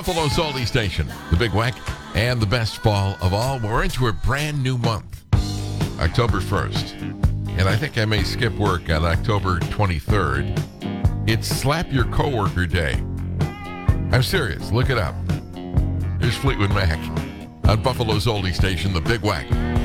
Buffalo's oldie station, the Big Wack, and the best fall of all. We're into a brand new month, October 1st. And I think I may skip work on October 23rd. It's Slap Your Coworker Day. I'm serious. Look it up. Here's Fleetwood Mac on Buffalo's oldie station, the Big Wack.